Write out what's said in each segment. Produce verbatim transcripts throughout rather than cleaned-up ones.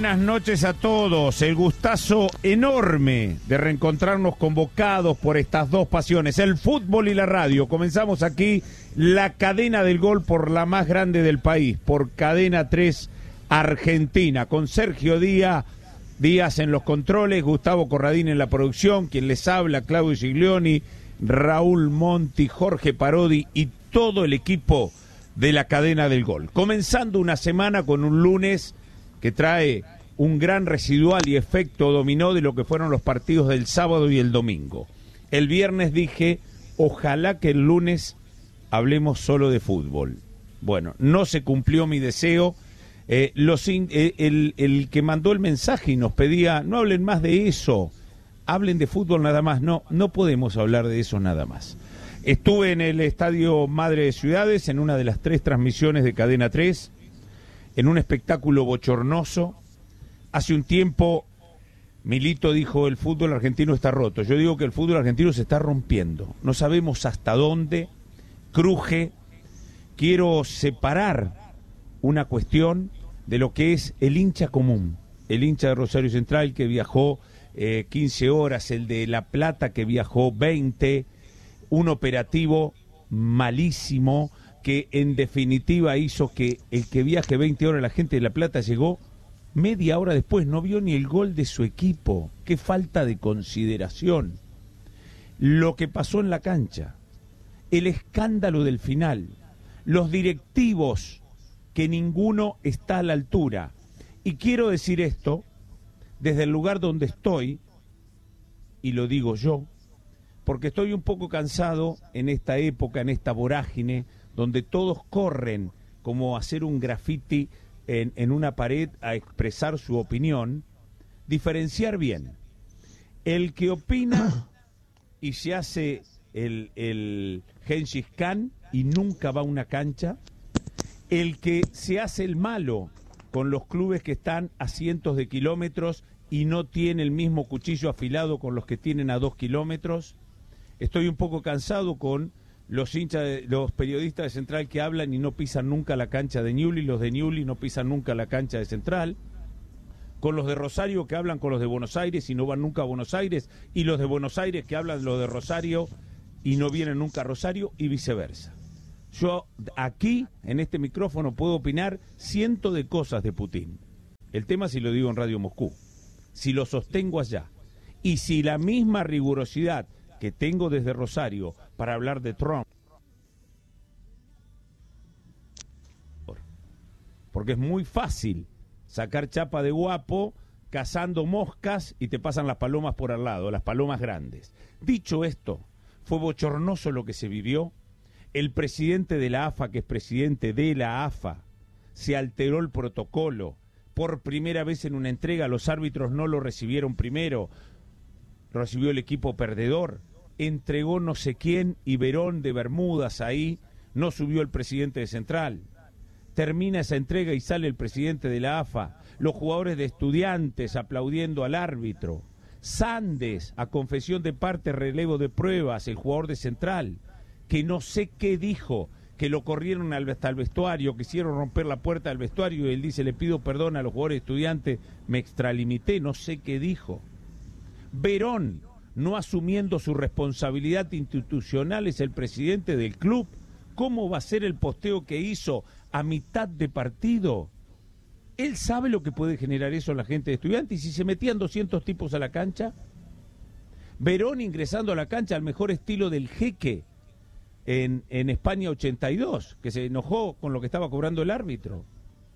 buenas noches a todos. El gustazo enorme de reencontrarnos convocados por estas dos pasiones, el fútbol y la radio. Comenzamos aquí la cadena del gol por la más grande del país, por Cadena tres Argentina, con Sergio Díaz, Díaz en los controles, Gustavo Corradín en la producción, quien les habla, Claudio Giglioni, Raúl Monti, Jorge Parodi y todo el equipo de la cadena del gol. Comenzando una semana con un lunes que trae un gran residual y efecto dominó de lo que fueron los partidos del sábado y el domingo. El viernes dije, ojalá que el lunes hablemos solo de fútbol. Bueno, no se cumplió mi deseo. Eh, los in, eh, el, el que mandó el mensaje y nos pedía, no hablen más de eso, hablen de fútbol nada más. No, no podemos hablar de eso nada más. Estuve en el Estadio Madre de Ciudades, en una de las tres transmisiones de Cadena tres, en un espectáculo bochornoso. Hace un tiempo Milito dijo, el fútbol argentino está roto. Yo digo que el fútbol argentino se está rompiendo. No sabemos hasta dónde cruje. Quiero separar una cuestión de lo que es el hincha común. El hincha de Rosario Central que viajó eh, quince horas, el de La Plata que viajó veinte, un operativo malísimo que en definitiva hizo que el que viaje veinte horas, la gente de La Plata llegó media hora después, no vio ni el gol de su equipo. Qué falta de consideración. Lo que pasó en la cancha, el escándalo del final, los directivos que ninguno está a la altura. Y quiero decir esto desde el lugar donde estoy, y lo digo yo, porque estoy un poco cansado en esta época, en esta vorágine, donde todos corren como hacer un graffiti en, en una pared a expresar su opinión. Diferenciar bien. El que opina y se hace el, el Gengis Khan y nunca va a una cancha. El que se hace el malo con los clubes que están a cientos de kilómetros y no tiene el mismo cuchillo afilado con los que tienen a dos kilómetros. Estoy un poco cansado con los hinchas, de, los periodistas de Central que hablan y no pisan nunca la cancha de Newell's, los de Newell's no pisan nunca la cancha de Central, con los de Rosario que hablan con los de Buenos Aires y no van nunca a Buenos Aires, y los de Buenos Aires que hablan los de Rosario y no vienen nunca a Rosario, y viceversa. Yo aquí, en este micrófono, puedo opinar cientos de cosas de Putin. El tema si lo digo en Radio Moscú, si lo sostengo allá, y si la misma rigurosidad que tengo desde Rosario para hablar de Trump, porque es muy fácil sacar chapa de guapo cazando moscas y te pasan las palomas por al lado, las palomas grandes. Dicho esto, fue bochornoso lo que se vivió. El presidente de la A F A, que es presidente de la A F A, se alteró el protocolo. Por primera vez en una entrega, los árbitros no lo recibieron primero, recibió el equipo perdedor. Entregó no sé quién y Verón de Bermudas ahí, no subió el presidente de Central. Termina esa entrega y sale el presidente de la A F A, los jugadores de Estudiantes aplaudiendo al árbitro. Sandes, a confesión de parte, relevo de pruebas, el jugador de Central, que no sé qué dijo, que lo corrieron hasta el vestuario, que hicieron romper la puerta del vestuario y él dice, le pido perdón a los jugadores de Estudiantes, me extralimité, no sé qué dijo. Verón, no asumiendo su responsabilidad institucional, es el presidente del club. ¿Cómo va a ser el posteo que hizo a mitad de partido? Él sabe lo que puede generar eso en la gente de Estudiantes. Y si se metían doscientos tipos a la cancha, Verón ingresando a la cancha al mejor estilo del Jeque en, en España ochenta y dos, que se enojó con lo que estaba cobrando el árbitro.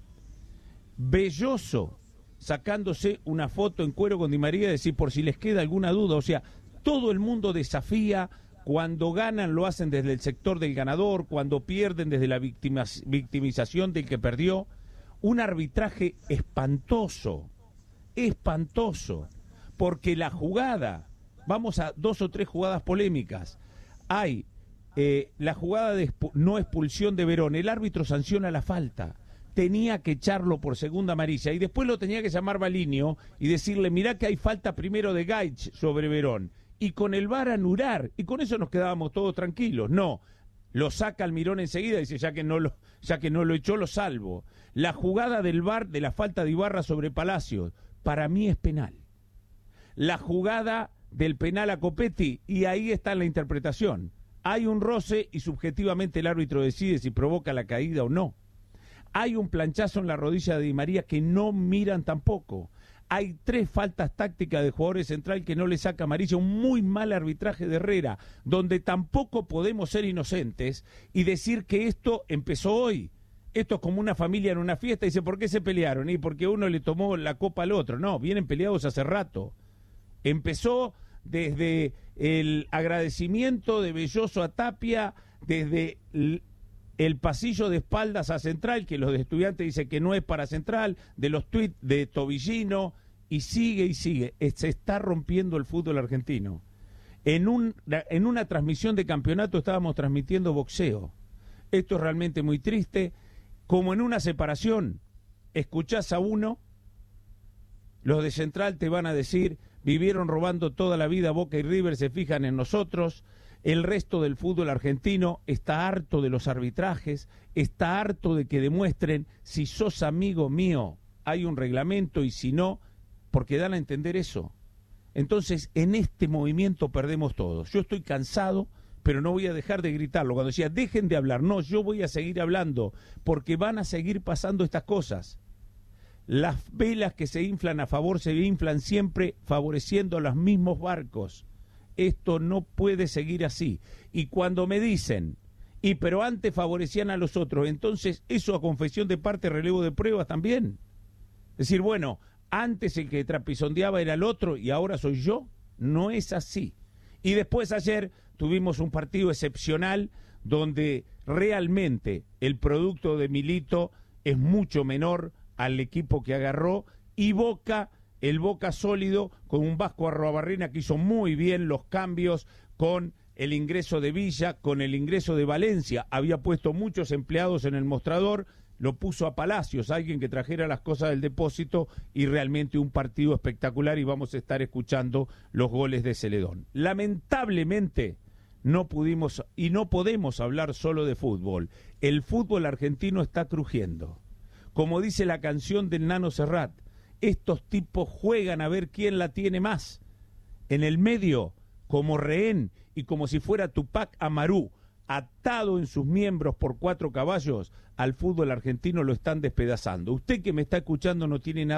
Belloso sacándose una foto en cuero con Di María, decir por si les queda alguna duda. O sea, todo el mundo desafía. Cuando ganan lo hacen desde el sector del ganador, cuando pierden desde la victima, victimización del que perdió. Un arbitraje espantoso, espantoso, porque la jugada, vamos a dos o tres jugadas polémicas, hay eh, la jugada de expu- no expulsión de Verón, el árbitro sanciona la falta, tenía que echarlo por segunda amarilla y después lo tenía que llamar Balinio y decirle, mirá que hay falta primero de Gaich sobre Verón, y con el V A R anular, y con eso nos quedábamos todos tranquilos. No, lo saca Almirón enseguida, dice, ya que no lo, ya que no lo echó, lo salvo. La jugada del V A R de la falta de Ibarra sobre Palacios, para mí es penal. La jugada del penal a Copetti, y ahí está la interpretación. Hay un roce y subjetivamente el árbitro decide si provoca la caída o no. Hay un planchazo en la rodilla de Di María que no miran tampoco. Hay tres faltas tácticas de jugadores central que no le saca amarilla, un muy mal arbitraje de Herrera, donde tampoco podemos ser inocentes y decir que esto empezó hoy. Esto es como una familia en una fiesta y dice, ¿por qué se pelearon? Y porque uno le tomó la copa al otro. No, vienen peleados hace rato. Empezó desde el agradecimiento de Belloso a Tapia, desde el, el pasillo de espaldas a Central, que los de Estudiantes dicen que no es para Central, de los tuits de Tobillino, y sigue y sigue. Se está rompiendo el fútbol argentino. En, un, en una transmisión de campeonato estábamos transmitiendo boxeo. Esto es realmente muy triste. Como en una separación, escuchás a uno, los de Central te van a decir, vivieron robando toda la vida, Boca y River se fijan en nosotros, el resto del fútbol argentino está harto de los arbitrajes, está harto de que demuestren si sos amigo mío, hay un reglamento y si no, porque dan a entender eso. Entonces, en este movimiento perdemos todos. Yo estoy cansado, pero no voy a dejar de gritarlo. Cuando decía, dejen de hablar, no, yo voy a seguir hablando, porque van a seguir pasando estas cosas. Las velas que se inflan a favor se inflan siempre favoreciendo a los mismos barcos. Esto no puede seguir así. Y cuando me dicen, y pero antes favorecían a los otros, entonces eso a confesión de parte, relevo de pruebas también. Es decir, bueno, antes el que trapisondeaba era el otro y ahora soy yo. No es así. Y después ayer tuvimos un partido excepcional donde realmente el producto de Milito es mucho menor al equipo que agarró, y Boca, el Boca sólido, con un Vasco Arruabarrena que hizo muy bien los cambios, con el ingreso de Villa, con el ingreso de Valencia, había puesto muchos empleados en el mostrador, lo puso a Palacios, alguien que trajera las cosas del depósito, y realmente un partido espectacular, y vamos a estar escuchando los goles de Celedón. Lamentablemente no pudimos y no podemos hablar solo de fútbol. El fútbol argentino está crujiendo. Como dice la canción del Nano Serrat, estos tipos juegan a ver quién la tiene más. En el medio, como rehén y como si fuera Tupac Amaru, atado en sus miembros por cuatro caballos, al fútbol argentino lo están despedazando. Usted que me está escuchando no tiene nada